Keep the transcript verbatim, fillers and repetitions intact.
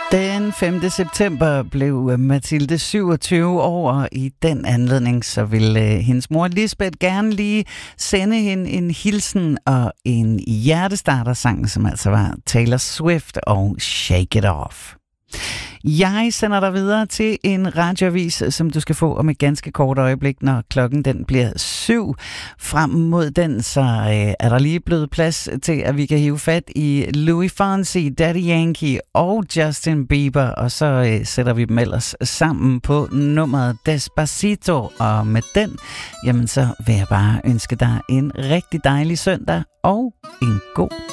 Den femte september blev Mathilde syvogtyve år, og i den anledning så ville hendes mor Lisbeth gerne lige sende hende en hilsen og en hjertestartersang, som altså var Taylor Swift og Shake It Off. Jeg sender dig videre til en radioavis, som du skal få om et ganske kort øjeblik, når klokken den bliver syv. Frem mod den, så øh, er der lige blevet plads til, at vi kan hive fat i Louis Fonsi, Daddy Yankee og Justin Bieber, og så øh, sætter vi dem ellers sammen på nummeret Despacito. Og med den, jamen så vil jeg bare ønske dig en rigtig dejlig søndag og en god